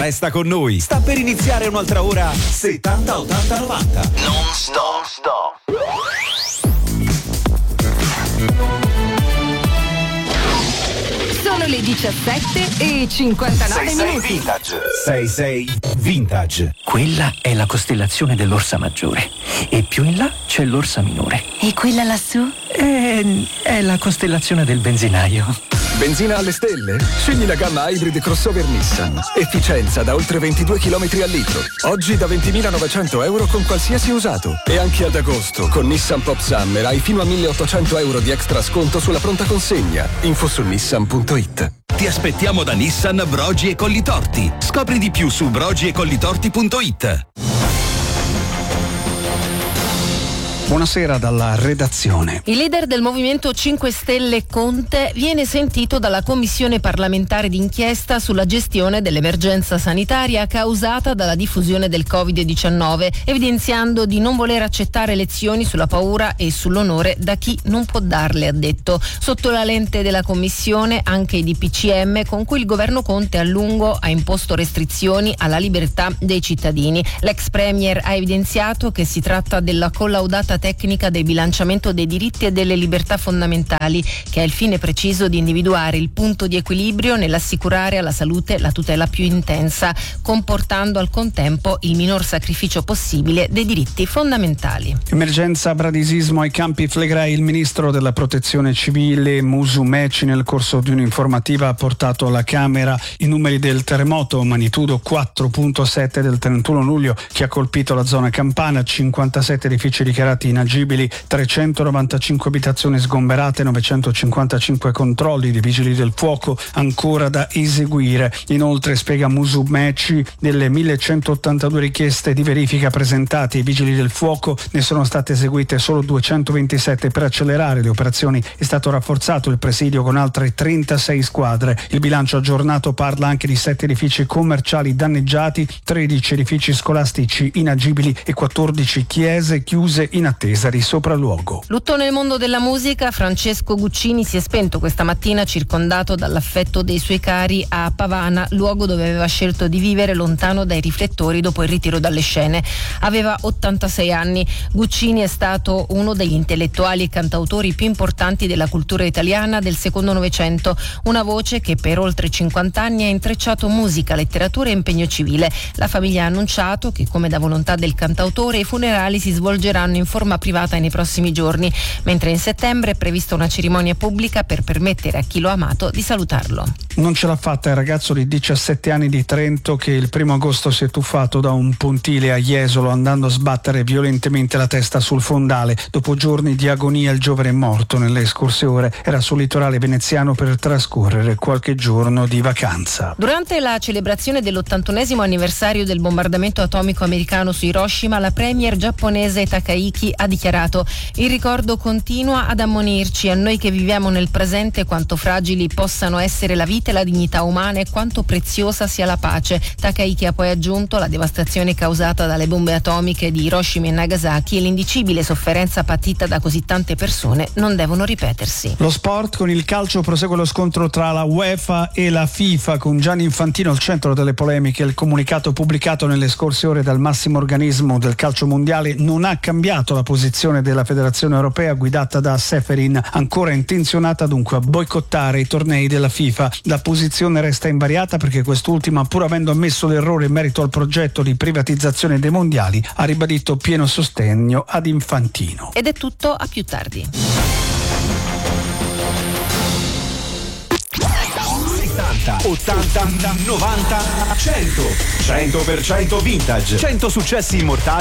Resta con noi. Sta per iniziare un'altra ora 70 80 90. Non stop. Sono le 17:59 minuti. Vintage. 66 Vintage. Quella è la costellazione dell'Orsa Maggiore e più in là c'è l'Orsa Minore. E quella lassù? È la costellazione del benzinaio. Benzina alle stelle? Scegli la gamma Hybrid Crossover Nissan. Efficienza da oltre 22 km al litro. Oggi da 20.900 euro con qualsiasi usato. E anche ad agosto, con Nissan Pop Summer, hai fino a 1.800 euro di extra sconto sulla pronta consegna. Info su nissan.it. Ti aspettiamo da Nissan Brogi e Collitorti. Scopri di più su brogiecollitorti.it. Buonasera dalla redazione. Il leader del Movimento 5 Stelle Conte viene sentito dalla Commissione parlamentare d'inchiesta sulla gestione dell'emergenza sanitaria causata dalla diffusione del Covid-19, evidenziando di non voler accettare lezioni sulla paura e sull'onore da chi non può darle, ha detto. Sotto la lente della Commissione anche i DPCM con cui il governo Conte a lungo ha imposto restrizioni alla libertà dei cittadini. L'ex premier ha evidenziato che si tratta della collaudata tecnica del bilanciamento dei diritti e delle libertà fondamentali, che ha il fine preciso di individuare il punto di equilibrio nell'assicurare alla salute la tutela più intensa, comportando al contempo il minor sacrificio possibile dei diritti fondamentali. Emergenza bradisismo ai Campi Flegrei. Il ministro della protezione civile Musumeci nel corso di un'informativa ha portato alla Camera i numeri del terremoto magnitudo 4.7 del 31 luglio che ha colpito la zona campana, 57 edifici dichiarati inagibili, 395 abitazioni sgomberate, 955 controlli di vigili del fuoco ancora da eseguire. Inoltre, spiega Musumeci, delle 1182 richieste di verifica presentate ai vigili del fuoco ne sono state eseguite solo 227. Per accelerare le operazioni è stato rafforzato il presidio con altre 36 squadre. Il bilancio aggiornato parla anche di 7 edifici commerciali danneggiati, 13 edifici scolastici inagibili e 14 chiese chiuse in attesa di sopralluogo. Lutto nel mondo della musica. Francesco Guccini si è spento questa mattina circondato dall'affetto dei suoi cari a Pavana, luogo dove aveva scelto di vivere lontano dai riflettori dopo il ritiro dalle scene. Aveva 86 anni. Guccini è stato uno degli intellettuali e cantautori più importanti della cultura italiana del secondo Novecento, una voce che per oltre 50 anni ha intrecciato musica, letteratura e impegno civile. La famiglia ha annunciato che, come da volontà del cantautore, i funerali si svolgeranno in forma privata nei prossimi giorni, mentre in settembre è prevista una cerimonia pubblica per permettere a chi lo ha amato di salutarlo. Non ce l'ha fatta il ragazzo di 17 anni di Trento che il 1 agosto si è tuffato da un pontile a Jesolo andando a sbattere violentemente la testa sul fondale. Dopo giorni di agonia il giovane è morto nelle scorse ore. Era sul litorale veneziano per trascorrere qualche giorno di vacanza. Durante la celebrazione dell'81esimo anniversario del bombardamento atomico americano su Hiroshima, la premier giapponese Takahiki ha dichiarato: il ricordo continua ad ammonirci, a noi che viviamo nel presente, quanto fragili possano essere la vita e la dignità umana e quanto preziosa sia la pace. Takahiki ha poi aggiunto: la devastazione causata dalle bombe atomiche di Hiroshima e Nagasaki e l'indicibile sofferenza patita da così tante persone non devono ripetersi. Lo sport, con il calcio prosegue lo scontro tra la UEFA e la FIFA, con Gianni Infantino al centro delle polemiche. Il comunicato pubblicato nelle scorse ore dal massimo organismo del calcio mondiale non ha cambiato la posizione della Federazione Europea guidata da Seferin, ancora intenzionata dunque a boicottare i tornei della FIFA. La posizione resta invariata perché quest'ultima, pur avendo ammesso l'errore in merito al progetto di privatizzazione dei mondiali, ha ribadito pieno sostegno ad Infantino. Ed è tutto, a più tardi. 80, 90, 100. 100% vintage. 100 successi immortali